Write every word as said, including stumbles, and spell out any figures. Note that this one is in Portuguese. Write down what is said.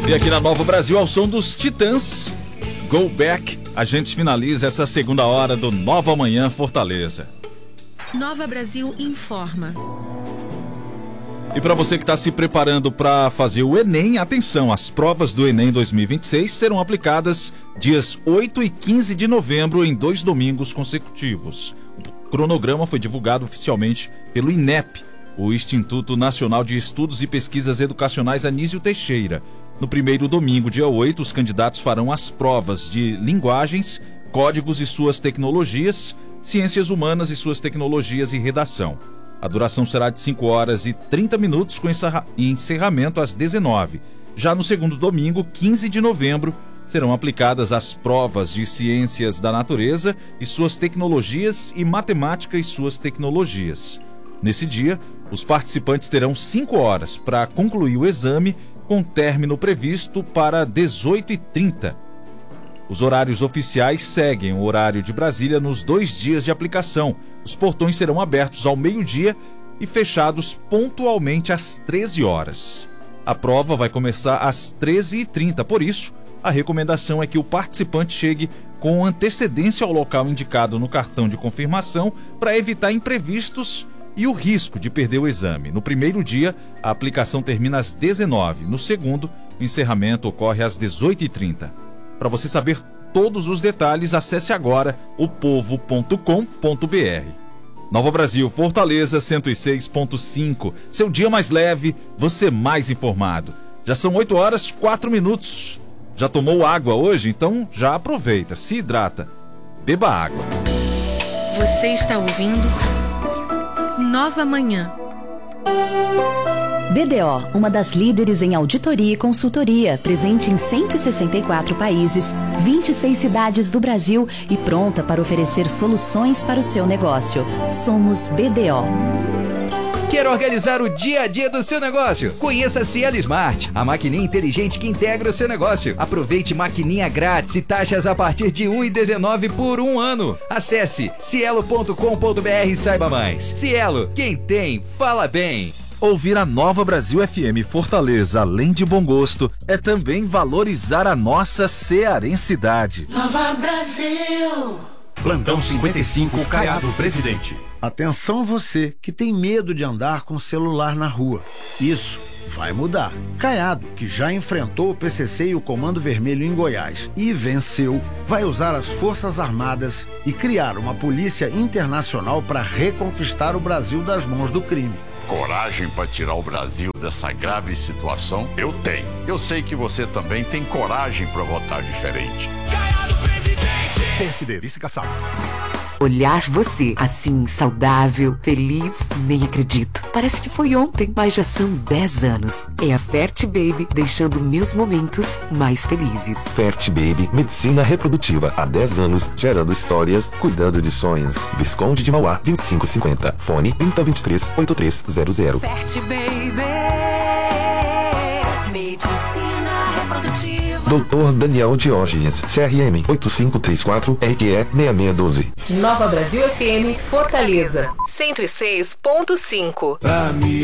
E aqui na Nova Brasil, ao som dos Titãs, Go Back, a gente finaliza essa segunda hora do Nova Manhã Fortaleza. Nova Brasil informa. E para você que está se preparando para fazer o Enem, atenção, as provas do Enem dois mil e vinte e seis serão aplicadas dias oito e quinze de novembro em dois domingos consecutivos. O cronograma foi divulgado oficialmente pelo INEP, o Instituto Nacional de Estudos e Pesquisas Educacionais Anísio Teixeira. No primeiro domingo, dia oito, os candidatos farão as provas de linguagens, códigos e suas tecnologias, ciências humanas e suas tecnologias e redação. A duração será de cinco horas e trinta minutos, com encerramento às dezenove. Já no segundo domingo, quinze de novembro, serão aplicadas as provas de ciências da natureza e suas tecnologias e matemática e suas tecnologias. Nesse dia, os participantes terão cinco horas para concluir o exame, com término previsto para dezoito e trinta. Os horários oficiais seguem o horário de Brasília nos dois dias de aplicação. Os portões serão abertos ao meio-dia e fechados pontualmente às treze horas. A prova vai começar às treze e trinta, por isso, a recomendação é que o participante chegue com antecedência ao local indicado no cartão de confirmação para evitar imprevistos e o risco de perder o exame. No primeiro dia, a aplicação termina às dezenove. No segundo, o encerramento ocorre às dezoito e trinta. Para você saber todos os detalhes, acesse agora o povo ponto com ponto br. Nova Brasil, Fortaleza cento e seis ponto cinco. Seu dia mais leve, você mais informado. Já são oito horas e quatro minutos. Já tomou água hoje? Então já aproveita, se hidrata. Beba água. Você está ouvindo Nova Manhã. B D O, uma das líderes em auditoria e consultoria, presente em cento e sessenta e quatro países, vinte e seis cidades do Brasil e pronta para oferecer soluções para o seu negócio. Somos B D O. Quer organizar o dia a dia do seu negócio? Conheça a Cielo Smart, a maquininha inteligente que integra o seu negócio. Aproveite maquininha grátis e taxas a partir de um real e dezenove centavos por um ano. Acesse cielo ponto com ponto br e saiba mais. Cielo, quem tem, fala bem. Ouvir a Nova Brasil F M Fortaleza, além de bom gosto, é também valorizar a nossa cearensidade. Nova Brasil! Plantão cinquenta e cinco, Caiado Presidente. Atenção você que tem medo de andar com o celular na rua. Isso vai mudar. Caiado, que já enfrentou o P C C e o Comando Vermelho em Goiás e venceu, vai usar as Forças Armadas e criar uma polícia internacional para reconquistar o Brasil das mãos do crime. Coragem para tirar o Brasil dessa grave situação? Eu tenho. Eu sei que você também tem coragem para votar diferente. Caiado Presidente! P S D, vice-caçado. Olhar você, assim, saudável, feliz, nem acredito. Parece que foi ontem, mas já são dez anos. É a Fert Baby, deixando meus momentos mais felizes. Fert Baby, medicina reprodutiva. Há dez anos, gerando histórias, cuidando de sonhos. Visconde de Mauá, vinte e cinco cinquenta. Fone trinta, vinte e três, oitenta e três zero zero. Fert Baby, medicina reprodutiva. doutor Daniel Diógenes, C R M oito cinco três quatro, R Q E seis seis um dois. Nova Brasil F M Fortaleza, cento e seis ponto cinco. Pra mim